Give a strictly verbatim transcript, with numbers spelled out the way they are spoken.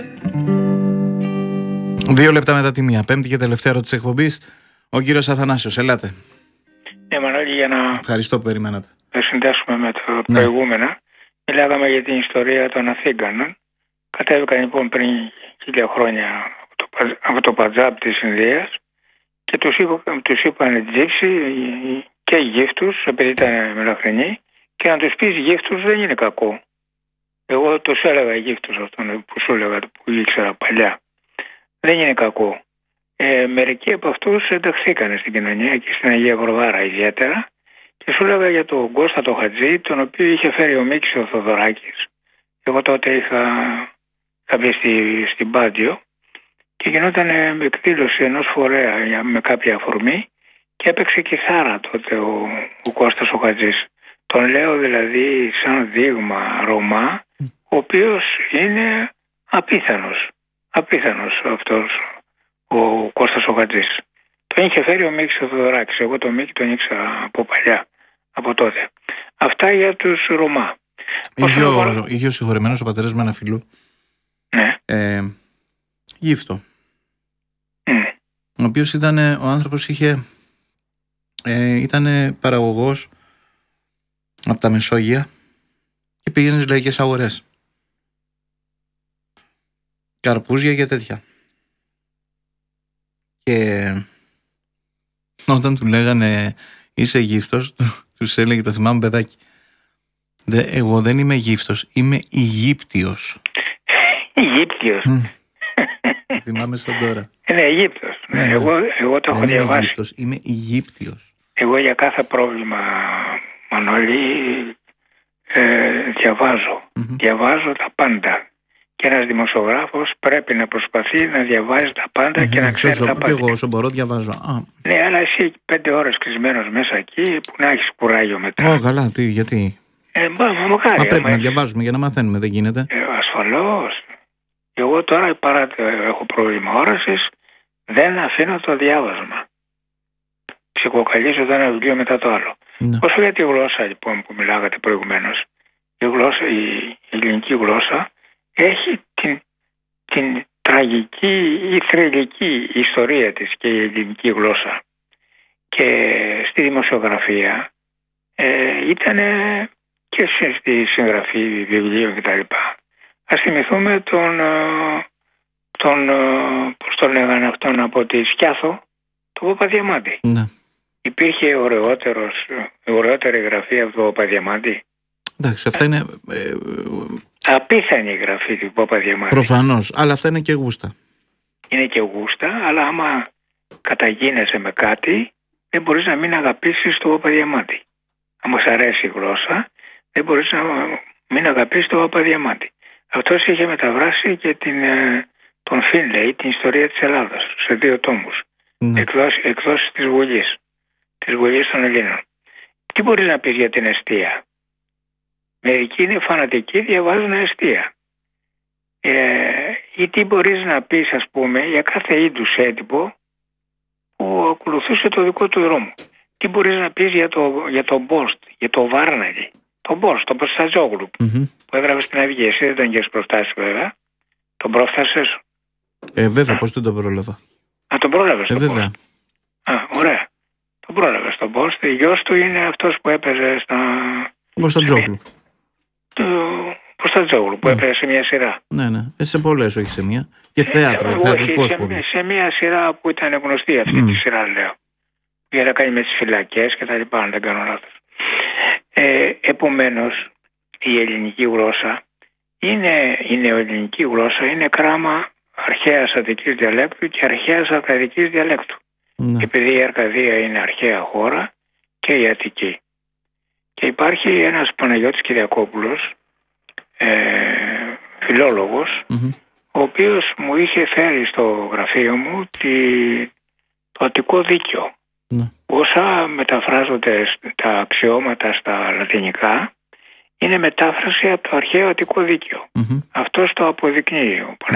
Δύο λεπτά μετά τη μία. Πέμπτη και τελευταία ερώτηση της εκπομπής. Ο κύριος Αθανάσιος, ελάτε. Ναι, Μανώλη, για να Ευχαριστώ που περιμένατε. το συνδέσουμε με το Ναι. προηγούμενα. Μιλάγαμε για την ιστορία των Αθήγανων. Κατέβηκαν λοιπόν πριν χίλια χρόνια από το, Πα- από το Παντζάμπ της Ινδίας και τους, είπα, τους είπαν Τζίψι και γύφτους, επειδή ήταν μελαχρινοί, και να τους πεις γύφτους δεν είναι κακό. Εγώ τους έλεγα γύφτους αυτόν που σου έλεγα, που ήξερα παλιά. Δεν είναι κακό. Ε, μερικοί από αυτούς ενταχθήκαν στην κοινωνία και στην Αγία Γροβάρα ιδιαίτερα, και σου έλεγα για τον Κώστα το Χατζή, τον οποίο είχε φέρει ο Μίκης ο Θοδωράκης. Εγώ τότε είχα, είχα μπει στη, στην Πάντιο και γινόταν με εκδήλωση ενός φορέα για- με κάποια αφορμή και έπαιξε κιθάρα τότε ο, ο Κώστας ο Χατζής. Τον λέω δηλαδή σαν δείγμα Ρωμά, ο οποίος είναι απίθανος. Απίθανος αυτός ο Κώστας ο Χατζής. Τον είχε φέρει ο Μίκης ο Θοδωράκης. Εγώ τον Μίκη τον ήξερα από παλιά, από τότε. Αυτά για τους Ρωμά. Είχε Όσον ο, αφορά- είχε ο συγχωρεμένος ο πατέρας μου ένα φιλού. Ναι. Ε, γύφτο. Μμ. Ο οποίος ήταν, ο άνθρωπος είχε, ε, ήταν παραγωγός από τα Μεσόγεια και πήγαινε στις λαϊκές αγορές. Καρπούζια και τέτοια. Και όταν του λέγανε είσαι γύφτος, τους έλεγε, το θυμάμαι παιδάκι, «Δε, εγώ δεν είμαι γύφτος, είμαι Αιγύπτιος». Αιγύπτιος. Μμ. Το θυμάμαι σαν τώρα. Είναι Αιγύπτος. Ναι, ναι. Εγώ, εγώ το έχω Δεν είμαι διαβάσει. Αιγύπτος, είμαι Αιγύπτιος. Εγώ για κάθε πρόβλημα, Μανώλη, ε, διαβάζω. Μμμ. Διαβάζω τα πάντα. Και ένας δημοσιογράφος πρέπει να προσπαθεί να διαβάζει τα πάντα και να ξέρει Όσο- τα και πάντα. εγώ όσο μπορώ διαβάζω. Α, Ναι, αλλά εσύ πέντε ώρες κλεισμένος μέσα εκεί που να έχεις κουράγιο μετά. Ω, καλά, τι, γιατί. Ε, μα, μα, μακάρι, Μα πρέπει άμα να έχεις- διαβάζουμε για να μαθαίνουμε, δεν γίνεται. Ε, ασφαλώς. Εγώ τώρα παρά το έχω πρόβλημα όρασης, δεν αφήνω το διάβασμα. Ψυχοκαλίζω το ένα βιβλίο μετά το άλλο. Ναι. Όσο για τη γλώσσα λοιπόν που μιλάγατε προηγουμένως, η, γλώσσα, η ελληνική γλώσσα έχει την, την τραγική ή θρυλική ιστορία της και η ελληνική γλώσσα. Και στη δημοσιογραφία ε, ήταν και στη συγγραφή βιβλίων κτλ. Ας θυμηθούμε τον, ε, τον ε, πώς τον λέγανε αυτόν από τη Σκιάθο, τον Παπαδιαμάντη. Ναι. Υπήρχε ωραιότερος, ωραιότερη γραφή από τον Παπαδιαμάντη. Εντάξει, αυτά είναι ε, Απίθανη η γραφή του Παπαδιαμάντη. προφανώς, αλλά αυτά είναι και γούστα. Είναι και γούστα, αλλά άμα καταγίνεσαι με κάτι, δεν μπορείς να μην αγαπήσεις τον Παπαδιαμάντη. Αν σ' αρέσει η γλώσσα, δεν μπορείς να μην αγαπήσεις τον Παπαδιαμάντη. Αυτός είχε μεταβράσει και την, ε, τον Φίνλεϊ, την ιστορία της Ελλάδας, σε δύο τόμους. Ναι. Εκδόσεις, εκδόσεις της Βουλής, της Βουλής των Ελλήνων. Τι μπορείς να πεις για την εστία? Μερικοί είναι φανατικοί, διαβάζουν εστία. Ε, ή τι μπορείς να πεις, ας πούμε, για κάθε είδους έντυπο που ακολουθούσε το δικό του δρόμο. Τι μπορείς να πεις για το, για το Μπόστ, για το Βάρναγι, το Μπόστ, το Προστατζόγλου, Μμμ. που έγραφε στην Αυγή. Εσύ δεν τον είχες προφτάσει βέβαια. Τον πρόφτασες? Ε, βέβαια, πώς δεν το πρόλαβα. Α, τον πρόλαβες Ε, τον βέβαια. Μπόστ. Α, ωραία. Τον πρόλαβες τον Μπόστ. Η γιος του είναι αυτός που έπαιζε στα... Κωνσταντζόγλου. του Προστατζόγλου, που Ναι. έπαιζε σε μια σειρά. Ναι, ναι. Ε, σε πολλές, όχι σε μία. Και θέατρο, Ε, θεατρικός όχι, πολύ. σε, σε μια σειρά που ήταν γνωστή αυτή Μμ. τη σειρά, λέω. Για να κάνει με τις φυλακές και τα λοιπά, αν δεν κάνω λάθος. Ε, επομένως, η ελληνική γλώσσα είναι, η νεοελληνική γλώσσα είναι κράμα αρχαίας Αττικής διαλέκτου και αρχαίας Αρκαδικής διαλέκτου. Ναι. Επειδή η Αρκαδία είναι αρχαία χώρα και η Αττική. Και υπάρχει ένας Παναγιώτης Κυριακόπουλος, ε, φιλόλογος, Μμμ. ο οποίος μου είχε φέρει στο γραφείο μου τη, το Αττικό Δίκαιο. Ναι. Όσα μεταφράζονται τα αξιώματα στα λατινικά είναι μετάφραση από το αρχαίο Αττικό Δίκαιο. Μμμ. Αυτός το αποδεικνύει ο